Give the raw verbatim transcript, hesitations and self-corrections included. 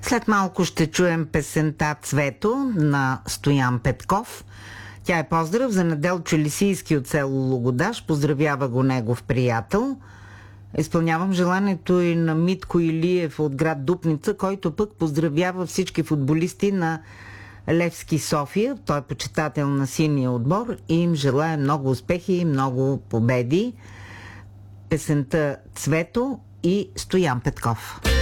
След малко ще чуем песента "Цвето" на Стоян Петков. Тя е поздрав за Неделчо Лисийски от село Логодаж. Поздравява го негов приятел. Изпълнявам желанието и на Митко Илиев от град Дупница, който пък поздравява всички футболисти на Левски София. Той е почитател на синия отбор и им желая много успехи и много победи. Песента "Цвето" и Стоян Петков.